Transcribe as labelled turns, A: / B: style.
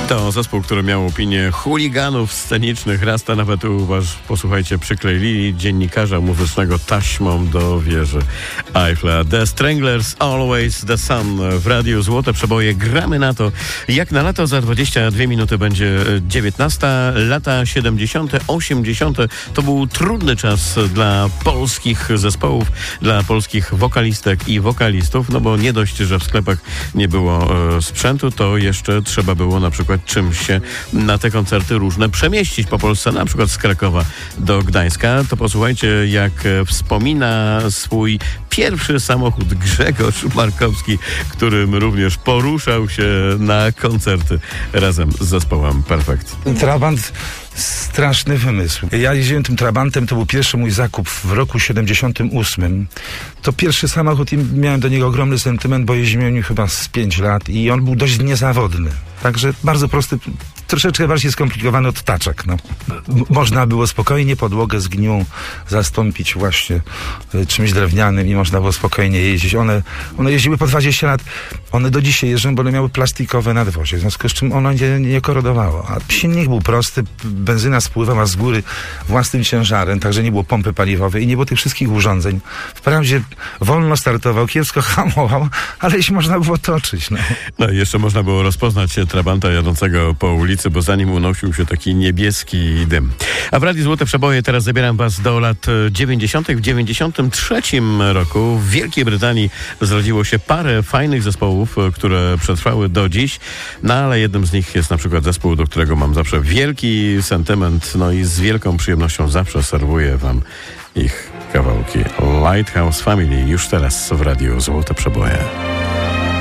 A: To zespół, który miał opinię chuliganów scenicznych. Raz to nawet posłuchajcie, przykleili dziennikarza muzycznego taśmą do wieży Eiffla. The Stranglers, Always the Sun w radiu Złote Przeboje. Gramy na to, jak na lato. Za 22 minuty będzie 19. Lata 70., 80. To był trudny czas dla polskich zespołów, dla polskich wokalistek i wokalistów, no bo nie dość, że w sklepach nie było sprzętu, to jeszcze trzeba było na przykład czymś się na te koncerty różne przemieścić po Polsce, na przykład z Krakowa do Gdańska. To posłuchajcie, jak wspomina swój pierwszy samochód Grzegorz Markowski, którym również poruszał się na koncerty razem z zespołem Perfekt.
B: Trabant, straszny wymysł. Ja jeździłem tym Trabantem, to był pierwszy mój zakup w roku 78. To pierwszy samochód i miałem do niego ogromny sentyment, bo jeździłem nim chyba z 5 lat i on był dość niezawodny. Także bardzo prosty, troszeczkę bardziej skomplikowany od taczek. No. Można było spokojnie podłogę z gniłą zastąpić właśnie czymś drewnianym i można było spokojnie jeździć. One jeździły po 20 lat. One do dzisiaj jeżdżą, bo one miały plastikowe nadwozie, w związku z czym ono nie korodowało. A silnik był prosty, benzyna spływała z góry własnym ciężarem, także nie było pompy paliwowej i nie było tych wszystkich urządzeń. Wprawdzie wolno startował, kiepsko hamował, ale jeśli można było toczyć.
A: No i jeszcze można było rozpoznać Trabanta jadącego po ulicy, bo za nim unosił się taki niebieski dym. A w Radiu Złote Przeboje teraz zabieram was do lat 90. W 93 roku w Wielkiej Brytanii zrodziło się parę fajnych zespołów, które przetrwały do dziś, no ale jednym z nich jest na przykład zespół, do którego mam zawsze wielki sentyment, no i z wielką przyjemnością zawsze serwuję wam ich kawałki. Lighthouse Family już teraz w Radiu Złote Przeboje.